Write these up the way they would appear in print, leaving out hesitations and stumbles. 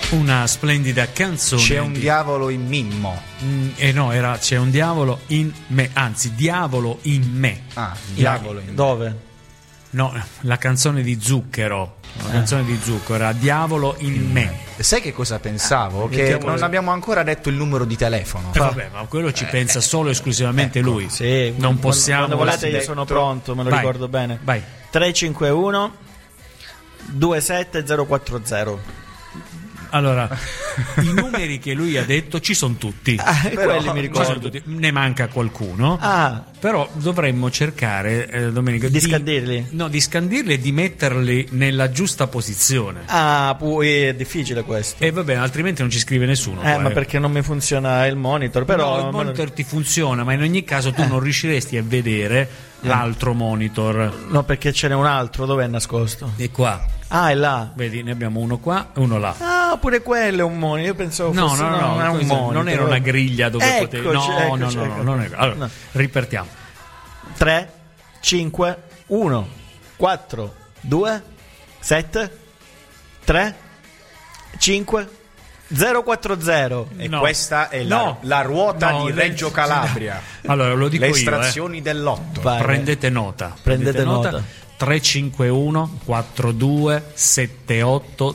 Una splendida canzone. C'è un diavolo in Mimmo. C'è un diavolo in me, anzi diavolo in me. Diavolo in me. Dove? No, la canzone di Zucchero. La canzone di Zucchero era Diavolo in me. Sai che cosa pensavo? Che non abbiamo ancora detto il numero di telefono. Vabbè, ma quello ci pensa solo e esclusivamente lui. Sì, non possiamo. Quando volete io sono pronto, me lo ricordo bene. Vai. 351 27040. Allora, i numeri che lui ha detto ci sono tutti. Quelli mi ricordo. Ne manca qualcuno. Però dovremmo cercare, Domenico, di scandirli. No, di scandirli e di metterli nella giusta posizione. Poi è difficile questo. E va bene, altrimenti non ci scrive nessuno. Ma perché non mi funziona il monitor? Però no, il monitor ti funziona, ma in ogni caso tu non riusciresti a vedere l'altro monitor. No, perché ce n'è un altro, dov'è nascosto? È qua. È là. Vedi, ne abbiamo uno qua e uno là. Pure quello è un monitor. Io pensavo fosse no, è un monitor. Non era una griglia dove potevi. No, non è. Allora, ripartiamo. 3 5 1 4 2 7 3 5 040. E questa è la ruota di Reggio Calabria. Allora lo dico le io. Le estrazioni dell'otto. Prendete nota. Prendete nota. 351 42 78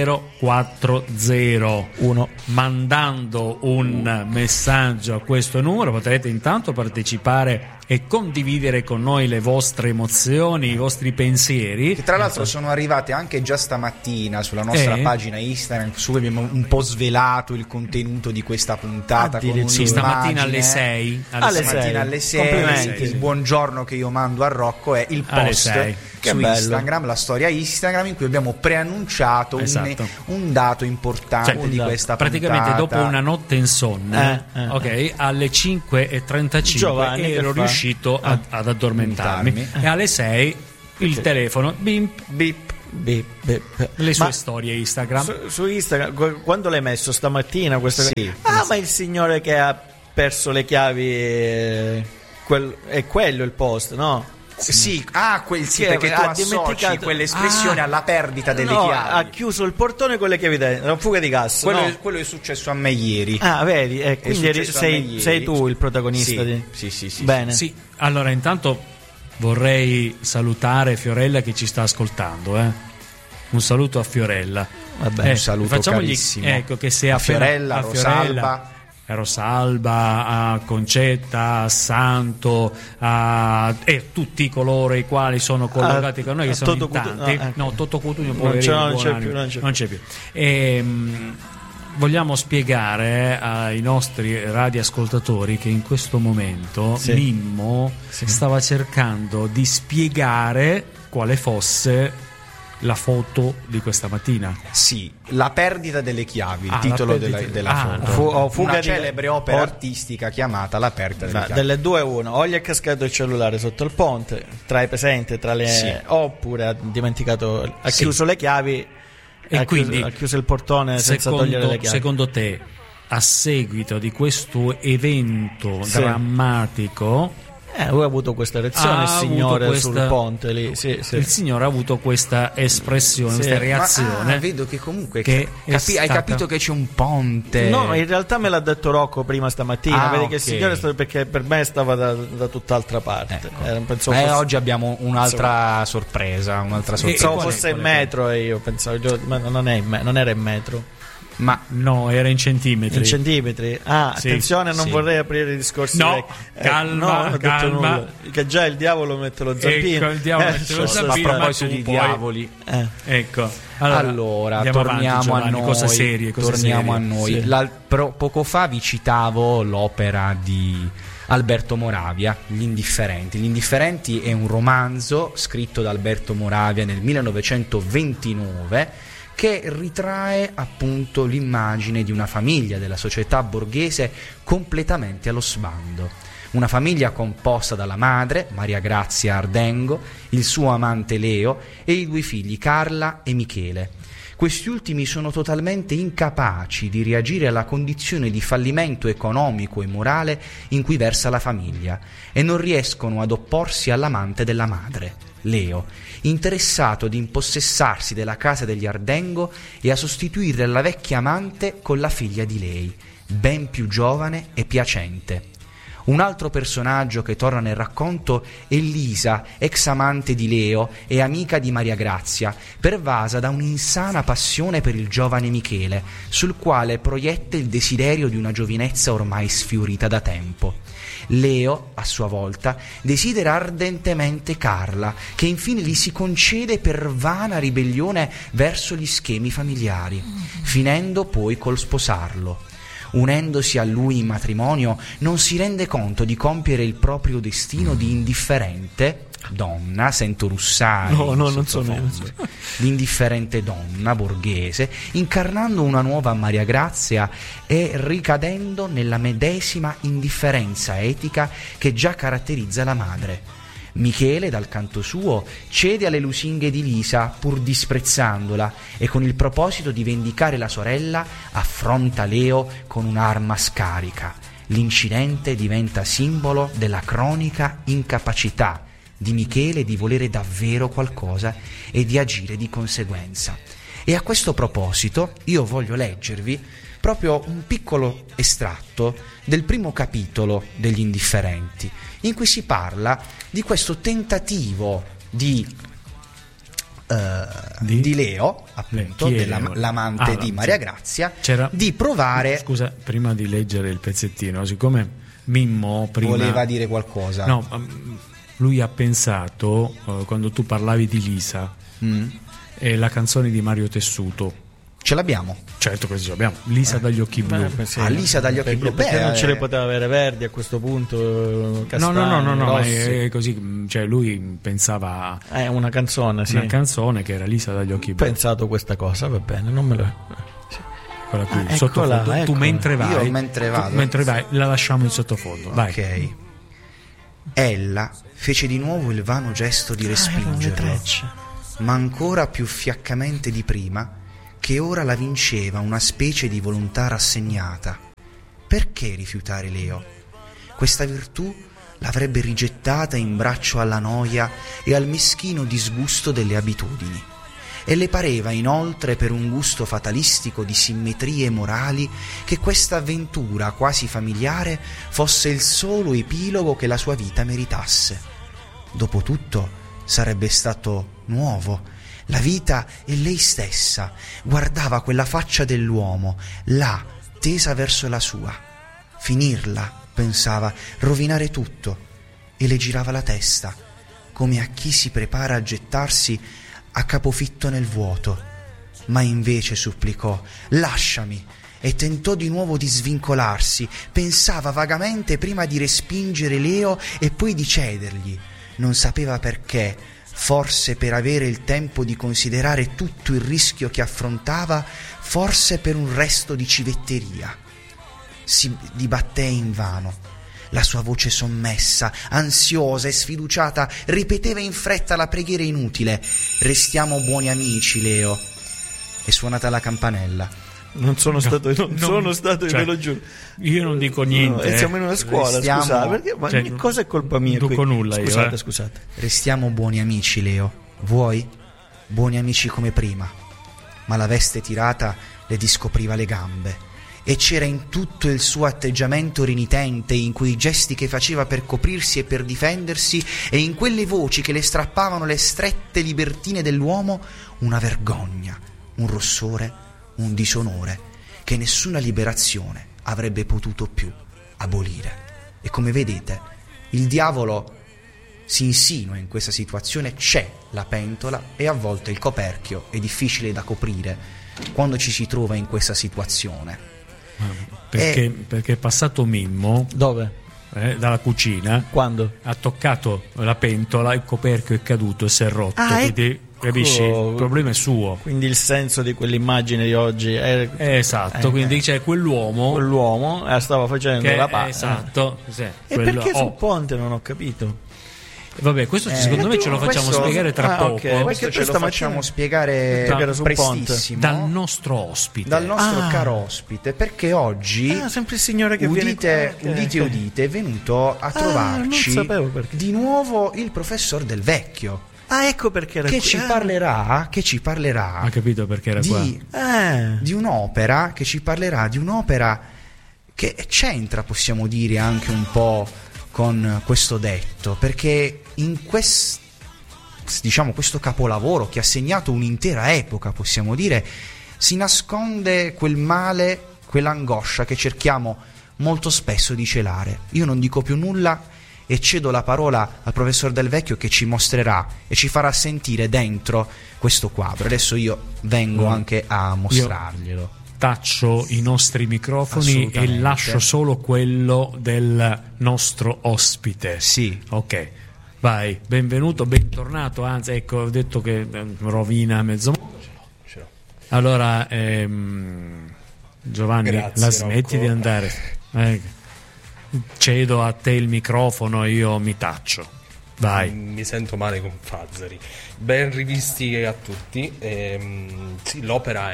040. Mandando un messaggio a questo numero potrete intanto partecipare e condividere con noi le vostre emozioni, i vostri pensieri, che tra l'altro sono arrivate anche già stamattina sulla nostra pagina Instagram, su cui abbiamo un po' svelato il contenuto di questa puntata con stamattina alle 6 alle 6 il buongiorno che io mando a Rocco è il post su Instagram, la storia Instagram in cui abbiamo preannunciato un dato importante di questa praticamente puntata. Dopo una notte insonne alle 5:35 ero riuscito ad addormentarmi e alle 6 il telefono bip bip bip bip. Le sue storie Instagram su Instagram, quando l'hai messo stamattina questa ma il signore che ha perso le chiavi è quello il post, no? Perché tu associ quell'espressione alla perdita delle chiavi. Ha chiuso il portone con le chiavi dentro, una fuga di gas. Quello è successo a me ieri. Vedi, quindi sei tu il protagonista. Sì. Bene. Sì, allora intanto vorrei salutare Fiorella che ci sta ascoltando, Un saluto a Fiorella. Vabbè, un saluto carissimo. Ecco che sia a Fiorella, Rosalba, a Concetta, a Santo, e tutti coloro i quali sono collegati con noi, che sono in tanti. Toto Cutugno non c'è più. Vogliamo spiegare ai nostri radioascoltatori che in questo momento Mimmo stava cercando di spiegare quale fosse la foto di questa mattina. La perdita delle chiavi, il titolo della foto. Una celebre opera artistica chiamata La perdita delle chiavi. Delle due una, o gli è cascato il cellulare sotto il ponte, oppure ha dimenticato, ha chiuso le chiavi e quindi ha chiuso il portone senza togliere le chiavi. Secondo te, a seguito di questo evento drammatico, Lui ha avuto questa reazione, il signore sul ponte lì. Il signore ha avuto questa espressione, questa reazione. Vedo che comunque hai capito che c'è un ponte. No, in realtà me l'ha detto Rocco prima stamattina. Vedi che il signore perché per me stava da tutt'altra parte. Ecco. Oggi abbiamo un'altra sorpresa. Pensavo fosse il metro e io pensavo, ma non era in metro. Ma no, era in centimetri. In centimetri? Attenzione, non vorrei aprire i discorsi. No, calma. Che già il diavolo mette lo zampino. Ecco, il diavolo mette lo zampino. A proposito di diavoli. Ecco. Allora torniamo a noi. Cose serie. A noi. Poco fa vi citavo l'opera di Alberto Moravia, Gli Indifferenti. Gli Indifferenti è un romanzo scritto da Alberto Moravia nel 1929 che ritrae appunto l'immagine di una famiglia della società borghese completamente allo sbando. Una famiglia composta dalla madre, Maria Grazia Ardengo, il suo amante Leo e i due figli Carla e Michele. Questi ultimi sono totalmente incapaci di reagire alla condizione di fallimento economico e morale in cui versa la famiglia e non riescono ad opporsi all'amante della madre. Leo, interessato ad impossessarsi della casa degli Ardengo e a sostituire la vecchia amante con la figlia di lei, ben più giovane e piacente. Un altro personaggio che torna nel racconto è Lisa, ex amante di Leo e amica di Maria Grazia, pervasa da un'insana passione per il giovane Michele, sul quale proietta il desiderio di una giovinezza ormai sfiorita da tempo. Leo, a sua volta, desidera ardentemente Carla, che infine gli si concede per vana ribellione verso gli schemi familiari, finendo poi col sposarlo. Unendosi a lui in matrimonio, non si rende conto di compiere il proprio destino di indifferente donna, sento russare, non sono io, di indifferente donna borghese, incarnando una nuova Maria Grazia e ricadendo nella medesima indifferenza etica che già caratterizza la madre. Michele, dal canto suo, cede alle lusinghe di Lisa pur disprezzandola e con il proposito di vendicare la sorella affronta Leo con un'arma scarica. L'incidente diventa simbolo della cronica incapacità di Michele di volere davvero qualcosa e di agire di conseguenza. E a questo proposito io voglio leggervi proprio un piccolo estratto del primo capitolo degli Indifferenti, in cui si parla di questo tentativo di Leo, appunto, l'amante di Maria Grazia, di provare... Scusa, prima di leggere il pezzettino, siccome Mimmo prima... voleva dire qualcosa. No, lui ha pensato, quando tu parlavi di Lisa, e la canzone di Mario Tessuto. Ce l'abbiamo? Certo che ce l'abbiamo. Lisa dagli occhi blu. Sì. Lisa dagli occhi blu. Perché non ce le poteva avere Verdi a questo punto? Castagni, no, è così. Cioè lui pensava una canzone, sì. Una canzone che era Lisa dagli occhi blu. Ho pensato questa cosa, va bene, non me lo... Sì. Quella qui, sottofondo. Eccola. Tu mentre vai, io mentre vai, la lasciamo in sottofondo. Vai. Ok. Ella fece di nuovo il vano gesto di respingerlo, ma ancora più fiaccamente di prima, che ora la vinceva una specie di volontà rassegnata. Perché rifiutare Leo? Questa virtù l'avrebbe rigettata in braccio alla noia e al meschino disgusto delle abitudini. E le pareva inoltre, per un gusto fatalistico di simmetrie morali, che questa avventura quasi familiare fosse il solo epilogo che la sua vita meritasse. Dopotutto sarebbe stato nuovo. La vita e lei stessa guardava quella faccia dell'uomo, là, tesa verso la sua. Finirla, pensava, rovinare tutto, e le girava la testa, come a chi si prepara a gettarsi a capofitto nel vuoto. Ma invece supplicò: lasciami, e tentò di nuovo di svincolarsi. Pensava vagamente prima di respingere Leo e poi di cedergli. Non sapeva perché. Forse per avere il tempo di considerare tutto il rischio che affrontava, forse per un resto di civetteria. Si dibatté invano. La sua voce sommessa, ansiosa e sfiduciata, ripeteva in fretta la preghiera inutile: restiamo buoni amici, Leo. È suonata la campanella. Non sono stato io, ve lo giuro. Io non dico niente. Siamo in una scuola, scusate, perché ogni cosa è colpa mia. Non dico nulla io. Scusate. Restiamo buoni amici, Leo. Vuoi? Buoni amici come prima. Ma la veste tirata le discopriva le gambe, e c'era in tutto il suo atteggiamento renitente, in quei gesti che faceva per coprirsi e per difendersi, e in quelle voci che le strappavano le strette libertine dell'uomo, una vergogna, un rossore, un disonore che nessuna liberazione avrebbe potuto più abolire. E come vedete, il diavolo si insinua in questa situazione. C'è la pentola e a volte il coperchio è difficile da coprire quando ci si trova in questa situazione. Perché è passato Mimmo. Dove? Dalla cucina. Quando? Ha toccato la pentola, il coperchio è caduto e si è rotto. Quindi, capisci? Il problema è suo. Quindi il senso di quell'immagine di oggi è... esatto, quindi c'è quell'uomo stava facendo la parte. Esatto. E perché sul ponte non ho capito? Vabbè, questo secondo me ce lo facciamo spiegare tra poco. Okay. Questo ce lo facciamo spiegare prestissimo dal nostro ospite, dal nostro caro ospite, perché oggi sempre il signore che udite è venuto a trovarci di nuovo il professor Del Vecchio. ecco perché era che ci parlerà ha capito perché era di un'opera, che ci parlerà di un'opera che c'entra, possiamo dire, anche un po' con questo detto, perché in questo capolavoro che ha segnato un'intera epoca, possiamo dire, si nasconde quel male, quell'angoscia che cerchiamo molto spesso di celare. Io non dico più nulla e cedo la parola al professor Del Vecchio, che ci mostrerà e ci farà sentire dentro questo quadro. Adesso io vengo anche a mostrarglielo. Taccio i nostri microfoni e lascio solo quello del nostro ospite. Sì. Ok, vai, benvenuto, bentornato. Anzi, ecco, ho detto che rovina mezzo. Ce l'ho. Allora, Giovanni, Grazie, la smetti Rocco. di andare. Cedo a te il microfono e io mi taccio. Vai. Mi sento male con Fazzari. Ben rivisti a tutti. Sì, l'opera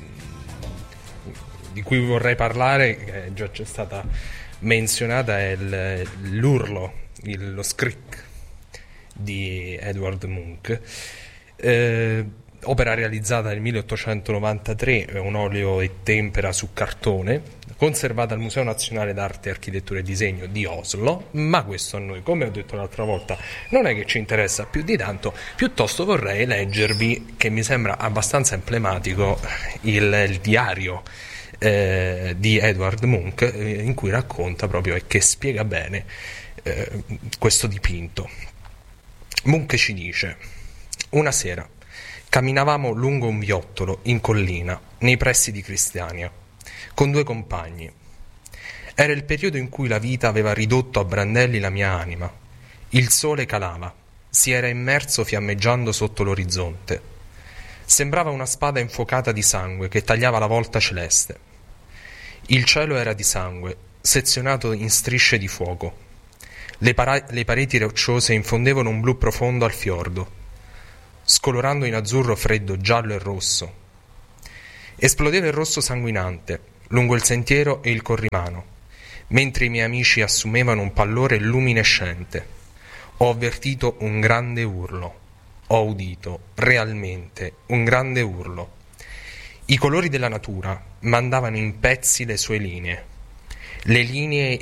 di cui vorrei parlare, che già c'è stata menzionata, è l'Urlo, lo Skrik di Edvard Munch. Opera realizzata nel 1893, è un olio e tempera su cartone, conservata al Museo Nazionale d'Arte, Architettura e Disegno di Oslo, ma questo a noi, come ho detto l'altra volta, non è che ci interessa più di tanto. Piuttosto vorrei leggervi, che mi sembra abbastanza emblematico, il diario di Edvard Munch, in cui racconta proprio e che spiega bene questo dipinto. Munch ci dice: una sera camminavamo lungo un viottolo in collina, nei pressi di Cristiania, con due compagni. Era il periodo in cui la vita aveva ridotto a brandelli la mia anima. Il sole calava, si era immerso fiammeggiando sotto l'orizzonte. Sembrava una spada infuocata di sangue che tagliava la volta celeste. Il cielo era di sangue, sezionato in strisce di fuoco. Le pareti rocciose infondevano un blu profondo al fiordo, scolorando in azzurro freddo, giallo e rosso. Esplodeva il rosso sanguinante lungo il sentiero e il corrimano, mentre i miei amici assumevano un pallore luminescente. Ho avvertito un grande urlo. Ho udito realmente un grande urlo. I colori della natura mandavano in pezzi le sue linee. Le linee